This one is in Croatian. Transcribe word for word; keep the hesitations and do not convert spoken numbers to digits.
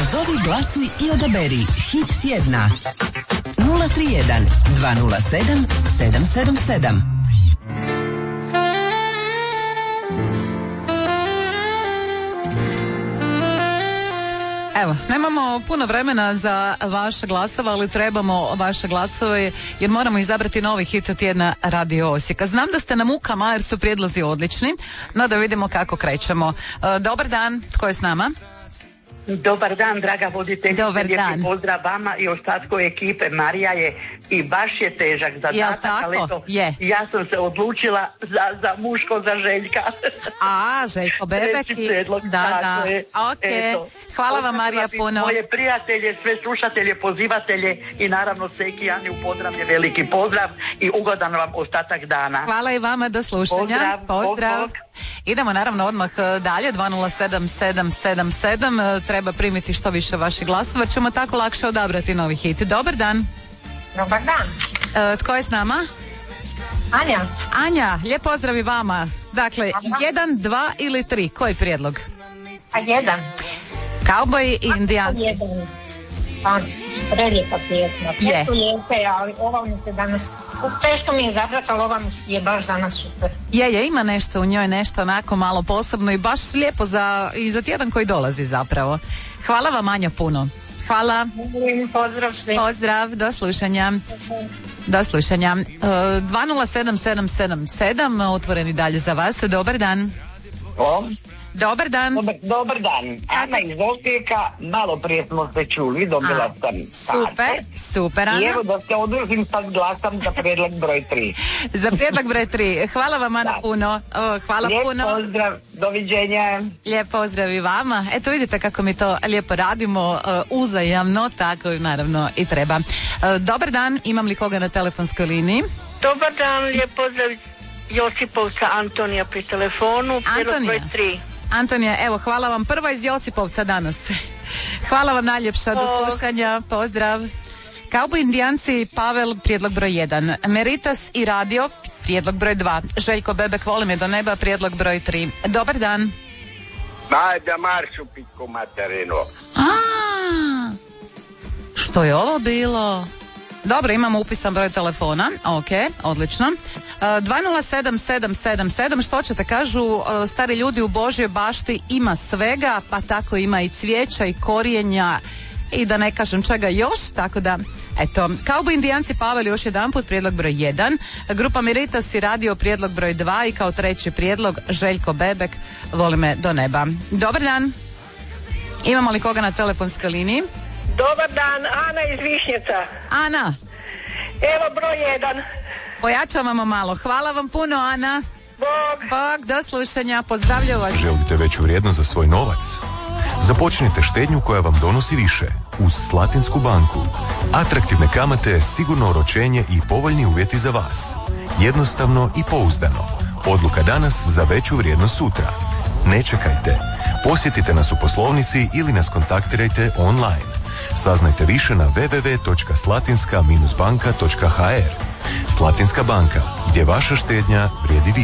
Nazovi, glasuj i odaberi hit tjedna. nula tri jedan dva nula sedam sedam sedam sedam. Evo, nemamo puno vremena za vaše glasove, ali trebamo vaše glasove jer moramo izabrati novi hit tjedna Radio Osijeka. Znam da ste na mukama jer su prijedlozi odlični, no da vidimo kako krećemo. E, dobar dan, tko je s nama? Dobar dan, draga voditeljice. Dobar dan. Pozdrav vama i ostatku ekipe. Marija je i baš je težak zadatak, ali eto, je. Ja sam se odlučila za, za muško, za Željka. A, Željko Bebek. Treći predlog, da, da. je. Ok, eto. Hvala vam Marija puno. Moje prijatelje, sve slušatelje, pozivatelje i naravno Seki Ani u pozdravlje, veliki pozdrav i ugodan vam ostatak dana. Hvala i vama, do slušanja. Pozdrav. Pozdrav. Bog, bog. Idemo naravno odmah dalje, dva nula sedam sedam sedam sedam. Treba primiti što više vaših glasova, ćemo tako lakše odabrati novi hit. Dobar dan. Dobar dan. E, tko je s nama? Anja. Anja, lijep pozdrav i vama. Dakle, Aha. jedan, dva ili tri, koji prijedlog? A jedan. Kauboji i indijanci. Jedan. Pa, prelijepa pjesma. Je. Sve su lijepe, ali ova mi se danas, teško mi je zabrati, ali ova mi je baš danas super. Je, je, ima nešto u njoj, nešto onako malo posebno i baš lijepo za, i za tjedan koji dolazi zapravo. Hvala vam Anja puno. Hvala. Pozdrav svim. Pozdrav, do slušanja. Do slušanja. Uh, dva nula sedam sedam sedam sedam, otvoreni dalje za vas. Dobar dan. O, Dobar dan. dobar, dobar dan. Ana iz Osijeka, malo prije smo se čuli, dobila A, sam super, karte. super Ana. I evo da se odružim, sad glasam za prijedlog broj tri. Za prijedlog broj tri. Hvala vam Ana Da. puno. O, hvala Lijep puno. pozdrav, doviđenja. Lijep pozdrav i vama. Eto vidite kako mi to lijepo radimo, uh, uzajamno, tako naravno i treba. Uh, dobar dan, imam li koga na telefonskoj liniji? Dobar dan, lijep pozdrav Josipovca Antonija pri telefonu. Antonija. Broj tri. Antonija, evo hvala vam, prva iz Josipovca danas. Hvala vam najljepša, do slušanja, pozdrav. Kauboj indijanci, Pavel, prijedlog broj jedan. Meritas i radio, prijedlog broj dva. Željko Bebek, volim je do neba, prijedlog broj tri. Dobar dan. Ajde, maršu pitku materinu. A, što je ovo bilo? Dobro, imamo upisan broj telefona. Ok, odlično. Uh, dva nula sedam sedam sedam sedam, što ćete, kažu uh, stari ljudi, u Božjoj bašti ima svega, pa tako ima i cvijeća i korijenja i da ne kažem čega još, tako da eto, Kauboj indijanci, Pavel još jedanput, prijedlog broj jedan, grupa Meritas i radio, prijedlog broj dva i kao treći prijedlog Željko Bebek, voli me do neba. Dobar dan. Imamo li koga na telefonskoj liniji? Dobar dan, Ana iz Višnjica. Ana. Evo broj jedan. Pojačavamo malo. Hvala vam puno, Ana. Bog. Bog, do slušanja. Pozdravljaju vas. Želite veću vrijednost za svoj novac? Započnite štednju koja vam donosi više uz Slatinsku banku. Atraktivne kamate, sigurno oročenje i povoljni uvjeti za vas. Jednostavno i pouzdano. Odluka danas za veću vrijednost sutra. Ne čekajte. Posjetite nas u poslovnici ili nas kontaktirajte online. Saznajte više na w w w točka slatinska banka točka h r. Slatinska banka, gdje vaša štednja vrijedi više.